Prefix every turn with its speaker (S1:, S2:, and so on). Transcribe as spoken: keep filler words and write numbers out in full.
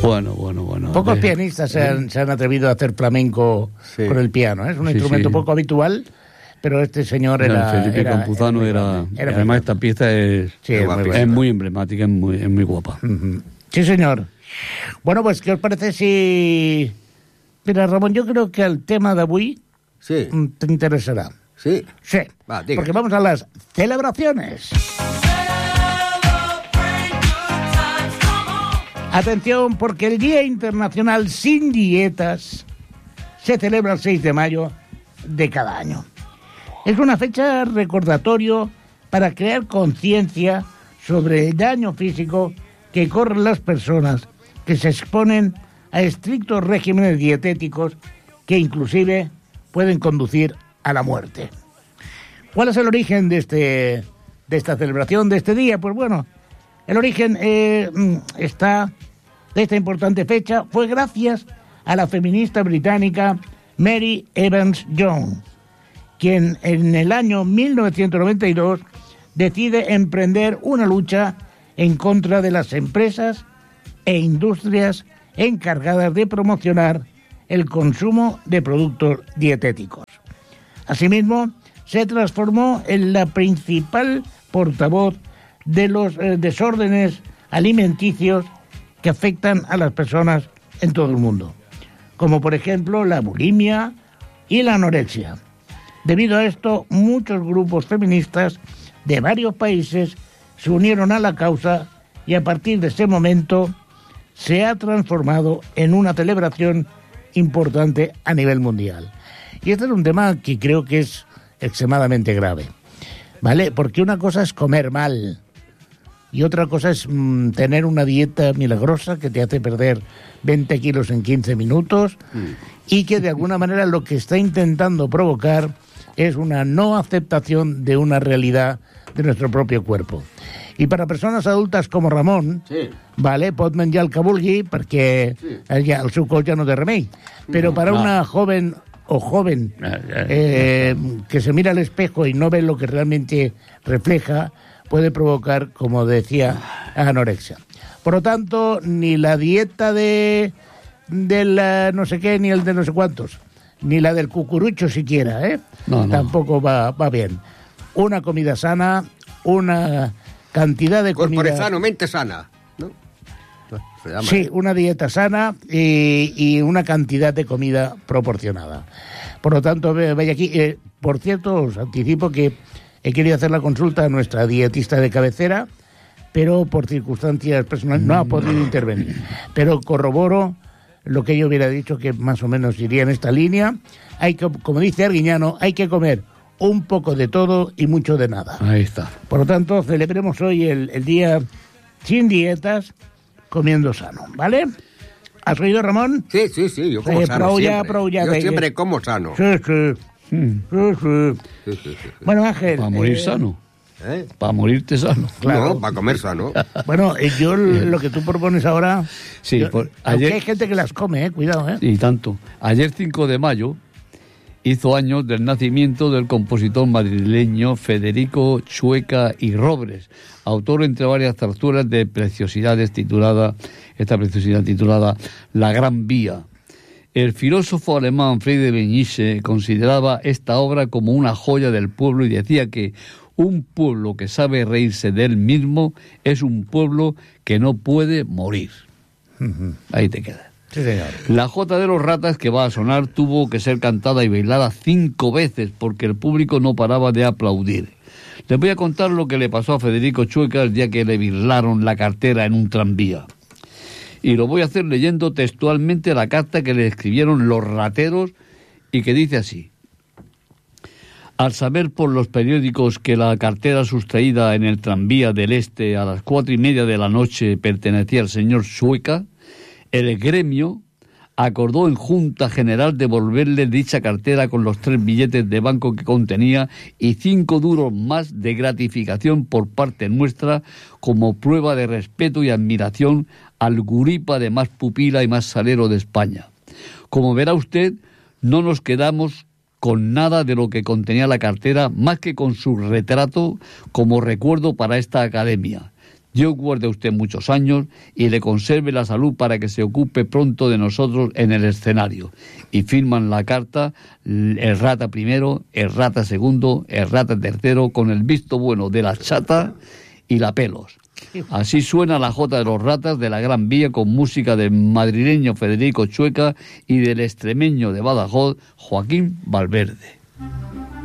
S1: Bueno, bueno, bueno.
S2: Pocos de... pianistas se han, se han atrevido a hacer flamenco sí. con el piano, ¿eh? Es un sí, instrumento sí. poco habitual, pero este señor era...
S1: No, Felipe
S2: era,
S1: Campuzano era... era, era además esta pieza es, sí, es, muy, es muy emblemática, es muy, es muy guapa.
S2: Uh-huh. Sí, señor. Bueno, pues, ¿qué os parece si... Mira, Ramón, yo creo que el tema de avui
S3: sí.
S2: te interesará.
S3: Sí?
S2: Sí,
S3: Va,
S2: porque vamos a las celebraciones. Atención, porque el Día Internacional Sin Dietas se celebra el seis de mayo de cada año. Es una fecha recordatorio para crear conciencia sobre el daño físico que corren las personas que se exponen a estrictos regímenes dietéticos que inclusive pueden conducir a la muerte. ¿Cuál es el origen de este de esta celebración, de este día? Pues bueno, el origen eh, está de esta importante fecha fue gracias a la feminista británica Mary Evans Jones, quien en el año mil novecientos noventa y dos decide emprender una lucha en contra de las empresas e industrias encargadas de promocionar el consumo de productos dietéticos. Asimismo, se transformó en la principal portavoz de los eh, desórdenes alimenticios que afectan a las personas en todo el mundo, como por ejemplo la bulimia y la anorexia. Debido a esto, muchos grupos feministas de varios países se unieron a la causa y a partir de ese momento se ha transformado en una celebración importante a nivel mundial. Y este es un tema que creo que es extremadamente grave, ¿vale? Porque una cosa es comer mal y otra cosa es mmm, tener una dieta milagrosa que te hace perder veinte kilos en quince minutos mm. y que de alguna manera lo que está intentando provocar es una no aceptación de una realidad de nuestro propio cuerpo. I per a persones adultes com Ramon, sí. vale, pot menjar el que vulgui perquè sí. el, el seu cos ja no té remei. Però no, per a una joven o joven eh, que se mira al espejo y no ve lo que realmente refleja, puede provocar, como decía, anorexia. Por lo tanto, ni la dieta de del no sé qué, ni el de no sé cuántos, ni la del cucurucho siquiera, ¿eh? No, no. Tampoco va, va bien. Una comida sana, una cantidad de comida...
S3: Corpore sano, mente sana, ¿no?
S2: Sí, una dieta sana y, y una cantidad de comida proporcionada. Por lo tanto, vaya aquí. Eh, por cierto, os anticipo que he querido hacer la consulta a nuestra dietista de cabecera, pero por circunstancias personales no ha podido intervenir. Pero corroboro lo que yo hubiera dicho, que más o menos iría en esta línea. Hay que, como dice Arguiñano, hay que comer un poco de todo y mucho de nada.
S1: Ahí está.
S2: Por lo tanto, celebremos hoy el, el día sin dietas, comiendo sano, ¿vale? ¿Has oído, Ramón?
S3: Sí, sí, sí, yo como eh, sano siempre. Ya, pro ya, yo de, siempre como sano.
S2: Sí, sí. Mm. Sí, sí.
S3: Sí, sí, sí.
S2: Bueno, Ángel...
S1: Para morir
S2: eh,
S1: sano.
S3: ¿Eh?
S1: Para morirte sano.
S3: Claro, no, para comer sano.
S2: Bueno, eh, yo lo que tú propones ahora...
S1: Sí,
S2: yo,
S1: por, ayer...
S2: hay gente que las come, eh, cuidado, eh.
S1: Y tanto. Ayer cinco de mayo hizo años del nacimiento del compositor madrileño Federico Chueca y Robles, autor entre varias zarzuelas de preciosidades titulada, esta preciosidad titulada La Gran Vía. El filósofo alemán Friedrich Nietzsche consideraba esta obra como una joya del pueblo y decía que un pueblo que sabe reírse de él mismo es un pueblo que no puede morir. Uh-huh. Ahí te queda.
S2: Sí, señor.
S1: La Jota de los Ratas, que va a sonar, tuvo que ser cantada y bailada cinco veces porque el público no paraba de aplaudir. Les voy a contar lo que le pasó a Federico Chueca el día que le birlaron la cartera en un tranvía. Y lo voy a hacer leyendo textualmente la carta que le escribieron los rateros y que dice así. Al saber por los periódicos que la cartera sustraída en el tranvía del Este a las cuatro y media de la noche pertenecía al señor Chueca, el gremio acordó en Junta General devolverle dicha cartera con los tres billetes de banco que contenía y cinco duros más de gratificación por parte nuestra como prueba de respeto y admiración al guripa de más pupila y más salero de España. Como verá usted, no nos quedamos con nada de lo que contenía la cartera más que con su retrato como recuerdo para esta academia. Dios guarde a usted muchos años y le conserve la salud para que se ocupe pronto de nosotros en el escenario. Y firman la carta el Rata primero, el Rata segundo, el Rata tercero, con el visto bueno de la Chata y la Pelos. Así suena la Jota de los Ratas de la Gran Vía, con música del madrileño Federico Chueca y del extremeño de Badajoz, Joaquín Valverde.